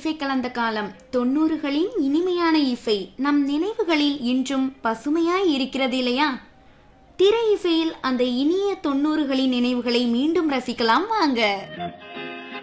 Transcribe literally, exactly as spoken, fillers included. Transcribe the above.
இசை கலந்த காலம். தொண்ணூறுகளின் இனிமையான இசை நம் நினைவுகளில் இன்றும் பசுமையாய் இருக்கிறது இல்லையா? திரை இசையில் அந்த இனிய தொண்ணூறுகளின் நினைவுகளை மீண்டும் ரசிக்கலாம் வாங்க.